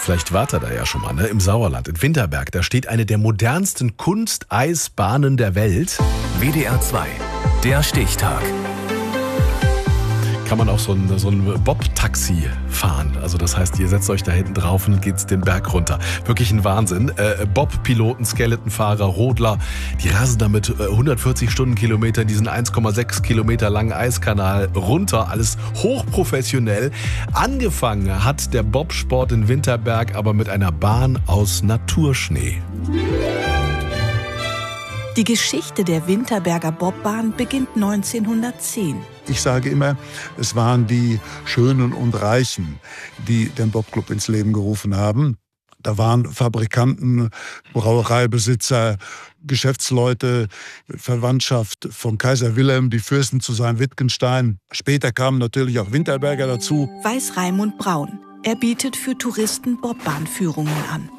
Vielleicht wart ihr da ja schon mal, ne? Im Sauerland, in Winterberg. Da steht eine der modernsten Kunsteisbahnen der Welt. WDR 2, der Stichtag. Kann man auch so ein Bob-Taxi fahren. Also das heißt, ihr setzt euch da hinten drauf und geht's den Berg runter. Wirklich ein Wahnsinn. Bob-Piloten, Skeletonfahrer, Rodler, die rasen da mit 140 Stundenkilometer diesen 1,6 Kilometer langen Eiskanal runter. Alles hochprofessionell. Angefangen hat der Bobsport in Winterberg aber mit einer Bahn aus Naturschnee. Die Geschichte der Winterberger Bobbahn beginnt 1910. Ich sage immer, es waren die Schönen und Reichen, die den Bobclub ins Leben gerufen haben. Da waren Fabrikanten, Brauereibesitzer, Geschäftsleute, Verwandtschaft von Kaiser Wilhelm, die Fürsten zu sein, Wittgenstein. Später kamen natürlich auch Winterberger dazu. Weiß Raimund Braun. Er bietet für Touristen Bobbahnführungen an.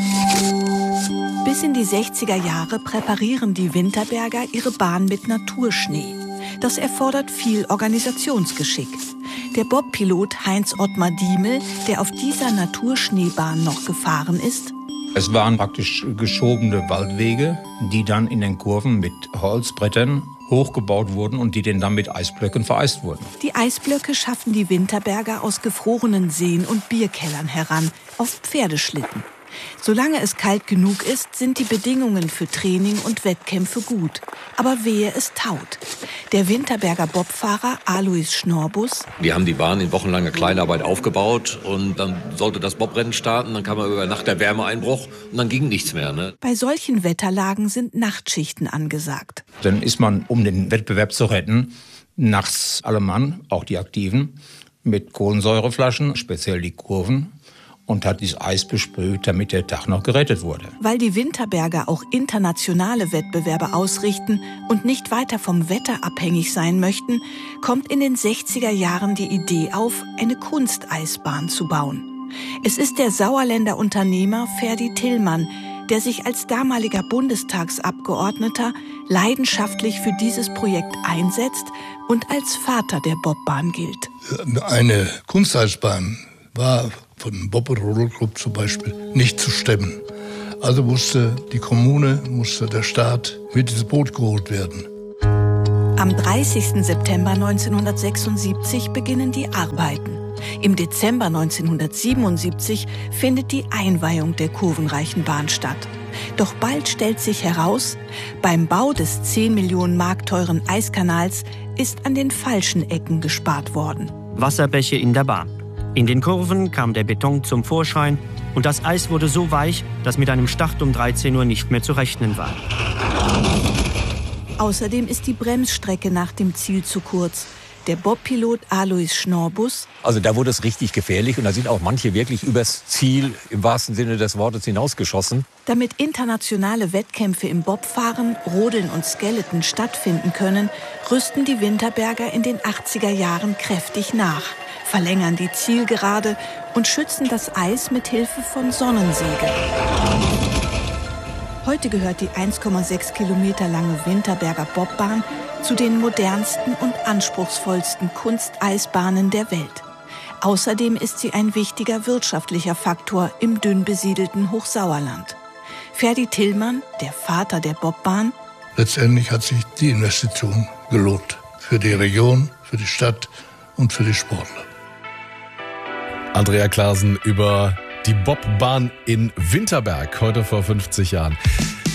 Bis in die 60er Jahre präparieren die Winterberger ihre Bahn mit Naturschnee. Das erfordert viel Organisationsgeschick. Der Bobpilot Heinz Ottmar Diemel, der auf dieser Naturschneebahn noch gefahren ist. Es waren praktisch geschobene Waldwege, die dann in den Kurven mit Holzbrettern hochgebaut wurden und die dann mit Eisblöcken vereist wurden. Die Eisblöcke schaffen die Winterberger aus gefrorenen Seen und Bierkellern heran, auf Pferdeschlitten. Solange es kalt genug ist, sind die Bedingungen für Training und Wettkämpfe gut. Aber wehe, es taut. Der Winterberger Bobfahrer Alois Schnorbus. Wir haben die Bahn in wochenlanger Kleinarbeit aufgebaut und dann sollte das Bobrennen starten. Dann kam über Nacht der Wärmeeinbruch und dann ging nichts mehr. Ne? Bei solchen Wetterlagen sind Nachtschichten angesagt. Dann ist man, um den Wettbewerb zu retten, nachts alle Mann, auch die Aktiven, mit Kohlensäureflaschen, speziell die Kurven, und hat dieses Eis besprüht, damit der Tag noch gerettet wurde. Weil die Winterberger auch internationale Wettbewerbe ausrichten und nicht weiter vom Wetter abhängig sein möchten, kommt in den 60er Jahren die Idee auf, eine Kunsteisbahn zu bauen. Es ist der Sauerländer Unternehmer Ferdi Tillmann, der sich als damaliger Bundestagsabgeordneter leidenschaftlich für dieses Projekt einsetzt und als Vater der Bobbahn gilt. Eine Kunsteisbahn war von dem Bob- und Rodelclub zum Beispiel nicht zu stemmen. Also musste die Kommune, musste der Staat mit ins Boot geholt werden. Am 30. September 1976 beginnen die Arbeiten. Im Dezember 1977 findet die Einweihung der kurvenreichen Bahn statt. Doch bald stellt sich heraus, beim Bau des 10 Millionen Mark teuren Eiskanals ist an den falschen Ecken gespart worden. Wasserbäche in der Bahn. In den Kurven kam der Beton zum Vorschein und das Eis wurde so weich, dass mit einem Start um 13 Uhr nicht mehr zu rechnen war. Außerdem ist die Bremsstrecke nach dem Ziel zu kurz. Der Bobpilot Alois Schnorbus. Also da wurde es richtig gefährlich und da sind auch manche wirklich übers Ziel im wahrsten Sinne des Wortes hinausgeschossen. Damit internationale Wettkämpfe im Bobfahren, Rodeln und Skeleton stattfinden können, rüsten die Winterberger in den 80er Jahren kräftig nach, verlängern die Zielgerade und schützen das Eis mit Hilfe von Sonnensegeln. Heute gehört die 1,6 Kilometer lange Winterberger Bobbahn zu den modernsten und anspruchsvollsten Kunsteisbahnen der Welt. Außerdem ist sie ein wichtiger wirtschaftlicher Faktor im dünn besiedelten Hochsauerland. Ferdi Tillmann, der Vater der Bobbahn. Letztendlich hat sich die Investition gelohnt. Für die Region, für die Stadt und für die Sportler. Andrea Klaasen über die Bobbahn in Winterberg, heute vor 50 Jahren.